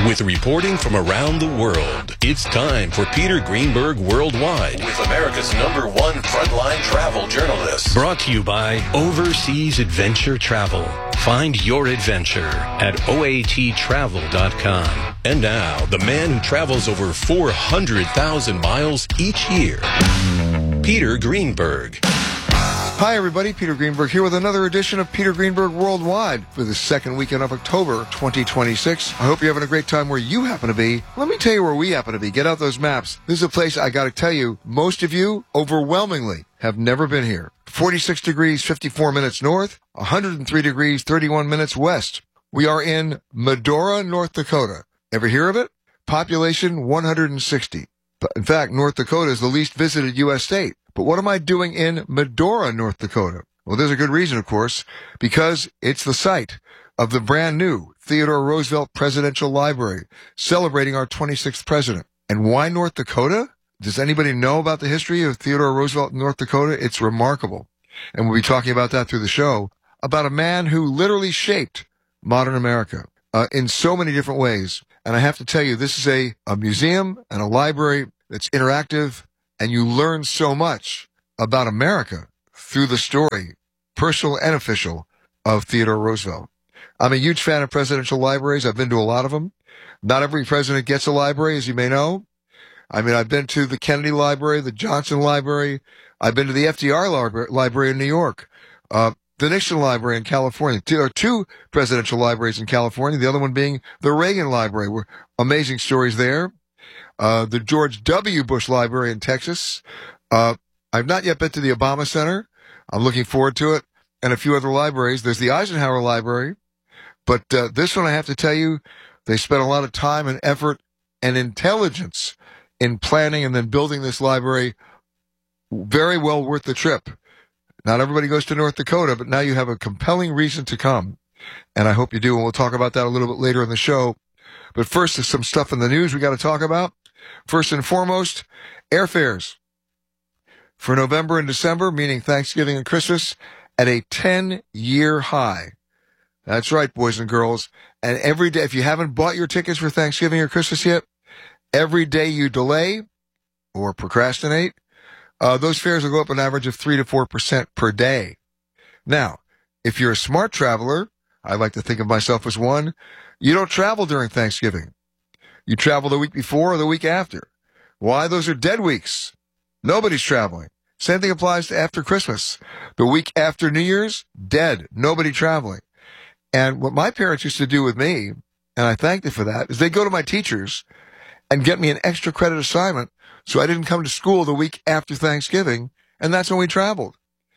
With reporting from around the world, it's time for Peter Greenberg Worldwide with America's #1 frontline travel journalist. Brought to you by Overseas Adventure Travel. Find your adventure at oattravel.com. And now, the man who travels over 400,000 miles each year, Peter Greenberg. Hi, everybody. Peter Greenberg here with another edition of Peter Greenberg Worldwide for the second weekend of October 2026. I hope you're having a great time where you happen to be. Let me tell you where we happen to be. Get out those maps. This is a place I got to tell you, most of you overwhelmingly have never been here. 46 degrees, 54 minutes north, 103 degrees, 31 minutes west. We are in Medora, North Dakota. Ever hear of it? Population 160. In fact, North Dakota is the least visited U.S. state. But what am I doing in Medora, North Dakota? Well, there's a good reason, of course, because it's the site of the brand new Theodore Roosevelt Presidential Library, celebrating our 26th president. And why North Dakota? Does anybody know about the history of Theodore Roosevelt in North Dakota? It's remarkable. And we'll be talking about that through the show, about a man who literally shaped modern America in so many different ways. And I have to tell you, this is a museum and a library that's interactive, and you learn so much about America through the story, personal and official, of Theodore Roosevelt. I'm a huge fan of presidential libraries. I've been to a lot of them. Not every president gets a library, as you may know. I mean, I've been to the Kennedy Library, the Johnson Library. I've been to the FDR Library in New York, the Nixon Library in California. There are two presidential libraries in California, the other one being the Reagan Library. Amazing stories there. The George W. Bush Library in Texas. I've not yet been to the Obama Center. I'm looking forward to it. And a few other libraries. There's the Eisenhower Library. But this one, I have to tell you, they spent a lot of time and effort and intelligence in planning and then building this library. Very well worth the trip. Not everybody goes to North Dakota, but now you have a compelling reason to come. And I hope you do. And we'll talk about that a little bit later in the show. But first, there's some stuff in the news we got to talk about. First and foremost, airfares for November and December, meaning Thanksgiving and Christmas, at a 10-year high. That's right, boys and girls. And every day, if you haven't bought your tickets for Thanksgiving or Christmas yet, every day you delay or procrastinate, those fares will go up an average of 3 to 4% per day. Now, if you're a smart traveler, I like to think of myself as one, you don't travel during Thanksgiving. You travel the week before or the week after. Why? Those are dead weeks. Nobody's traveling. Same thing applies to after Christmas. The week after New Year's, dead. Nobody traveling. And what my parents used to do with me, and I thank them for that, is they go to my teachers and get me an extra credit assignment so I didn't come to school the week after Thanksgiving, and that's when we traveled.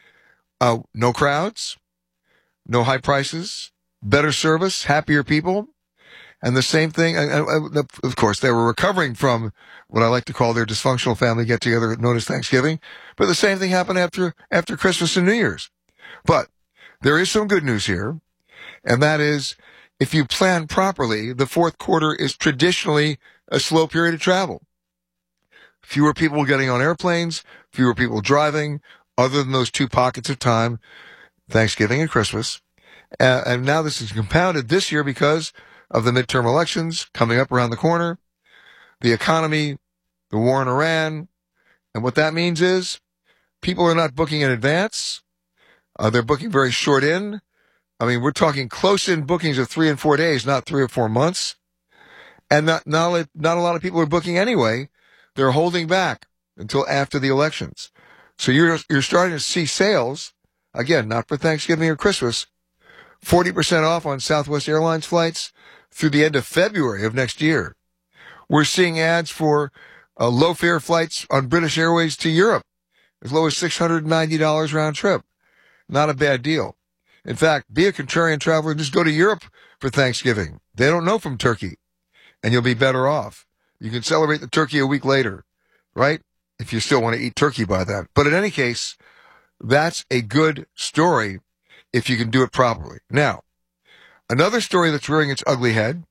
No crowds, no high prices, better service, happier people. And the same thing, of course, they were recovering from what I like to call their dysfunctional family get-together known as Thanksgiving. But the same thing happened after Christmas and New Year's. But there is some good news here, and that is, if you plan properly, the fourth quarter is traditionally a slow period of travel. Fewer people getting on airplanes, fewer people driving, other than those two pockets of time, Thanksgiving and Christmas. And now this is compounded this year because of the midterm elections coming up around the corner, the economy, the war in Iran. And what that means is people are not booking in advance. They're booking very short in. I mean, we're talking close in bookings of 3 and 4 days, not 3 or 4 months. And not a lot of people are booking anyway. They're holding back until after the elections. So you're starting to see sales, again, not for Thanksgiving or Christmas, 40% off on Southwest Airlines flights through the end of February of next year. We're seeing ads for low-fare flights on British Airways to Europe, as low as $690 round trip. Not a bad deal. In fact, be a contrarian traveler, just go to Europe for Thanksgiving. They don't know from Turkey, and you'll be better off. You can celebrate the turkey a week later, right? If you still want to eat turkey by then. But in any case, that's a good story if you can do it properly. Now, another story that's rearing its ugly head,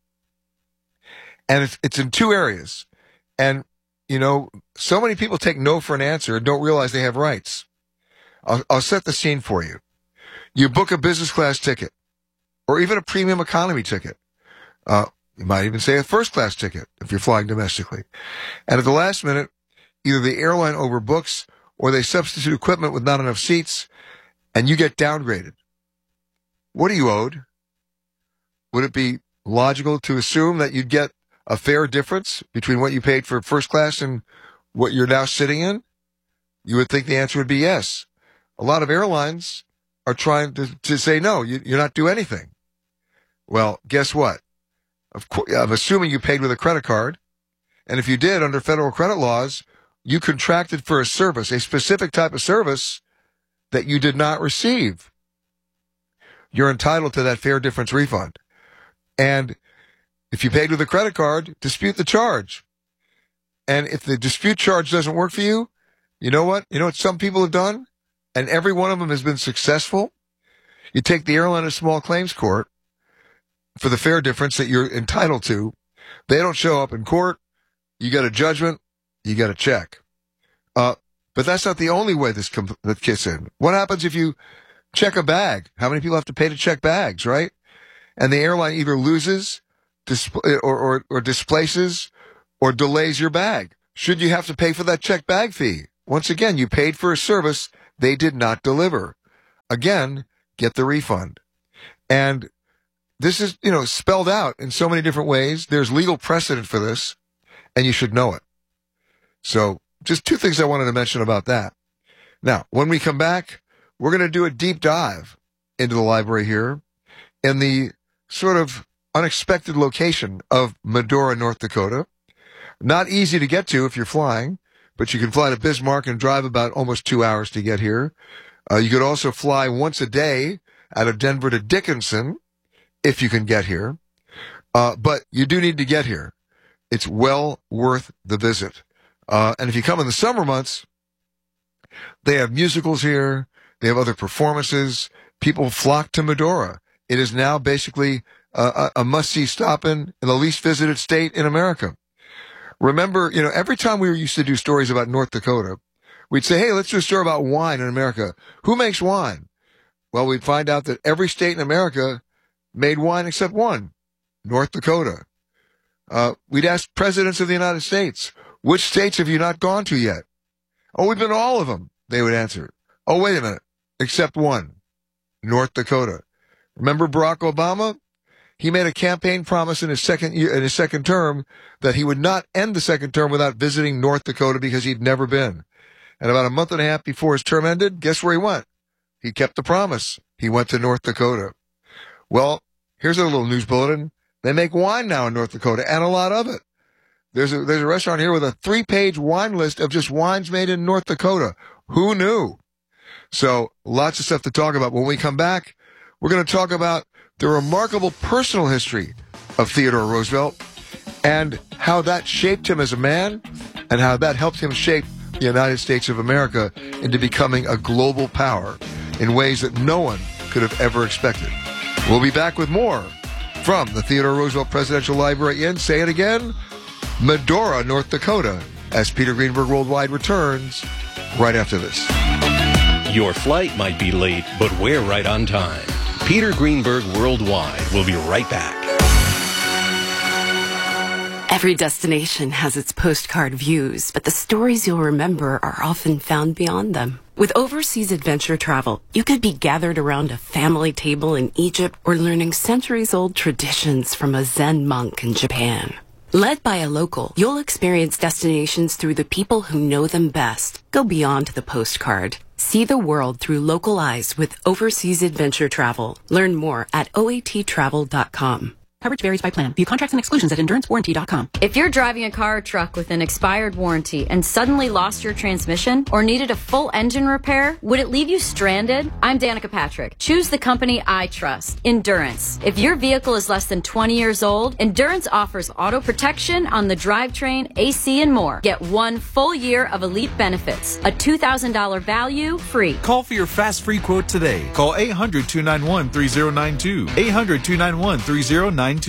and it's in two areas. And, you know, so many people take no for an answer and don't realize they have rights. I'll set the scene for you. You book a business class ticket or even a premium economy ticket. You might even say a first-class ticket if you're flying domestically. And at the last minute, either the airline overbooks or they substitute equipment with not enough seats, and you get downgraded. What are you owed? Would it be logical to assume that you'd get a fair difference between what you paid for first class and what you're now sitting in? You would think the answer would be yes. A lot of airlines are trying to say, no, you're not due anything. Well, guess what? Of course, I'm assuming you paid with a credit card. And if you did, under federal credit laws, you contracted for a service, a specific type of service that you did not receive. You're entitled to that fair difference refund. And if you paid with a credit card, dispute the charge. And if the dispute charge doesn't work for you, you know what? You know what some people have done? And every one of them has been successful? You take the airline to small claims court for the fair difference that you're entitled to. They don't show up in court. You get a judgment. You get a check. But that's not the only way that kicks in. What happens if you check a bag? How many people have to pay to check bags, right? And the airline either loses or displaces or delays your bag. Should you have to pay for that check bag fee? Once again, you paid for a service they did not deliver. Again, get the refund. And this is, spelled out in so many different ways. There's legal precedent for this, and you should know it. So just two things I wanted to mention about that. Now, when we come back, we're going to do a deep dive into the library here in the sort of unexpected location of Medora, North Dakota. Not easy to get to if you're flying, but you can fly to Bismarck and drive about almost 2 hours to get here. You could also fly once a day out of Denver to Dickinson if you can get here. But you do need to get here. It's well worth the visit. And if you come in the summer months, they have musicals here. They have other performances. People flock to Medora. It is now basically a must-see stop in the least visited state in America. Remember, every time we used to do stories about North Dakota, we'd say, hey, let's do a story about wine in America. Who makes wine? Well, we'd find out that every state in America made wine except one, North Dakota. We'd ask presidents of the United States, which states have you not gone to yet? Oh, we've been to all of them, they would answer. Oh, wait a minute, except one, North Dakota. Remember Barack Obama? He made a campaign promise in his second term that he would not end the second term without visiting North Dakota because he'd never been. And about a month and a half before his term ended, guess where he went? He kept the promise. He went to North Dakota. Well, here's a little news bulletin. They make wine now in North Dakota, and a lot of it. There's a restaurant here with a 3-page wine list of just wines made in North Dakota. Who knew? So lots of stuff to talk about. When we come back, we're going to talk about the remarkable personal history of Theodore Roosevelt and how that shaped him as a man and how that helped him shape the United States of America into becoming a global power in ways that no one could have ever expected. We'll be back with more from the Theodore Roosevelt Presidential Library in, say it again, Medora, North Dakota, as Peter Greenberg Worldwide returns right after this. Your flight might be late, but we're right on time. Peter Greenberg Worldwide will be right back. Every destination has its postcard views, but the stories you'll remember are often found beyond them. With overseas adventure travel, you could be gathered around a family table in Egypt or learning centuries-old traditions from a Zen monk in Japan. Led by a local, you'll experience destinations through the people who know them best. Go beyond the postcard. See the world through local eyes with overseas adventure travel. Learn more at oattravel.com. Coverage varies by plan. View contracts and exclusions at endurancewarranty.com. If you're driving a car or truck with an expired warranty and suddenly lost your transmission or needed a full engine repair, would it leave you stranded? I'm Danica Patrick. Choose the company I trust, Endurance. If your vehicle is less than 20 years old, Endurance offers auto protection on the drivetrain, AC, and more. Get 1 full year of elite benefits, a $2,000 value free. Call for your fast free quote today. Call 800-291-3092. 800-291-3092.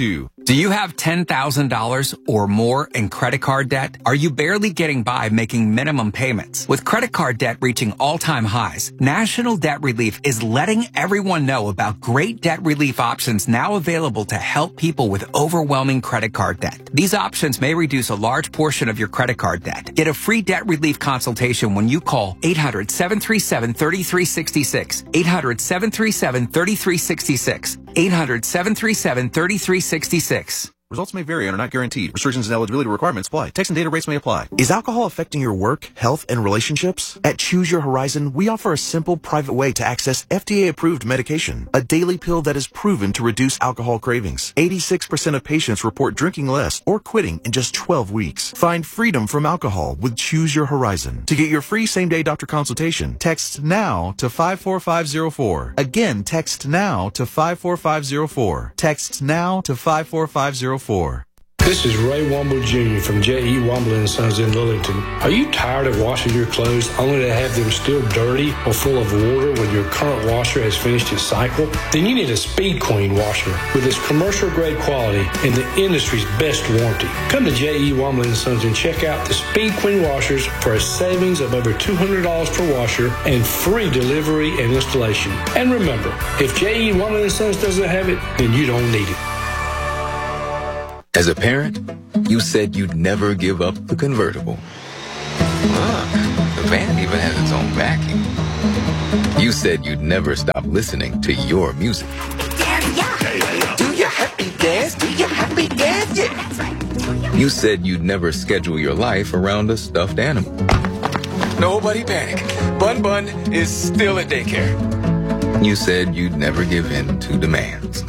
Do you have $10,000 or more in credit card debt? Are you barely getting by making minimum payments? With credit card debt reaching all-time highs, National Debt Relief is letting everyone know about great debt relief options now available to help people with overwhelming credit card debt. These options may reduce a large portion of your credit card debt. Get a free debt relief consultation when you call 800-737-3366. 800-737-3366. 800-737-3366. Results may vary and are not guaranteed. Restrictions and eligibility requirements apply. Text and data rates may apply. Is alcohol affecting your work, health, and relationships? At Choose Your Horizon, we offer a simple, private way to access FDA-approved medication, a daily pill that is proven to reduce alcohol cravings. 86% of patients report drinking less or quitting in just 12 weeks. Find freedom from alcohol with Choose Your Horizon. To get your free same-day doctor consultation, text NOW to 54504. Again, text NOW to 54504. Text NOW to 54504. This is Ray Womble Jr. from J.E. Womble & Sons in Lillington. Are you tired of washing your clothes only to have them still dirty or full of water when your current washer has finished its cycle? Then you need a Speed Queen washer with its commercial-grade quality and the industry's best warranty. Come to J.E. Womble & Sons and check out the Speed Queen washers for a savings of over $200 per washer and free delivery and installation. And remember, if J.E. Womble & Sons doesn't have it, then you don't need it. As a parent, you said you'd never give up the convertible. Look, the van even has its own vacuum. You said you'd never stop listening to your music. Do your happy dance, do your happy dance, yeah. That's right. You said you'd never schedule your life around a stuffed animal. Nobody panic. Bun Bun is still at daycare. You said you'd never give in to demands.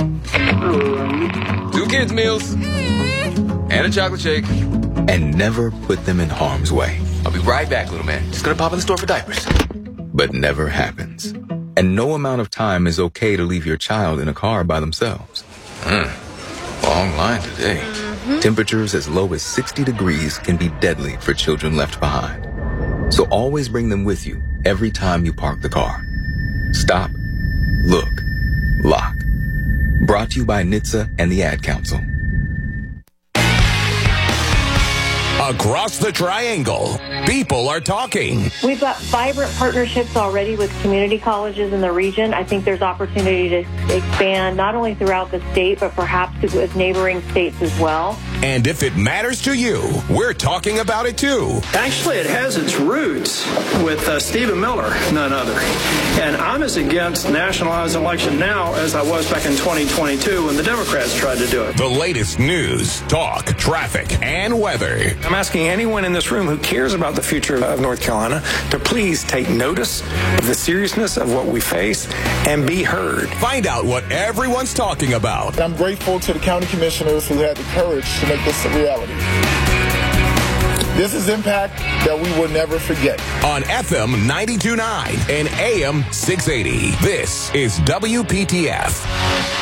2 kids' meals and a chocolate shake, and never put them in harm's way. I'll be right back, little man. Just gonna pop in the store for diapers. But never happens. And no amount of time is okay to leave your child in a car by themselves. Long line today. Temperatures as low as 60 degrees can be deadly for children left behind. So always bring them with you every time you park the car. Stop, look, lock. Brought to you by NHTSA and the Ad Council. Across the Triangle, people are talking. We've got vibrant partnerships already with community colleges in the region. I think there's opportunity to expand not only throughout the state, but perhaps with neighboring states as well. And if it matters to you, we're talking about it too. Actually, it has its roots with Stephen Miller, none other. And I'm as against nationalized election now as I was back in 2022 when the Democrats tried to do it. The latest news, talk, traffic, and weather. I'm asking anyone in this room who cares about the future of North Carolina to please take notice of the seriousness of what we face and be heard. Find out what everyone's talking about. I'm grateful to the county commissioners who had the courage to make this a reality. This is impact that we will never forget. On FM 92.9 and AM 680, this is WPTF.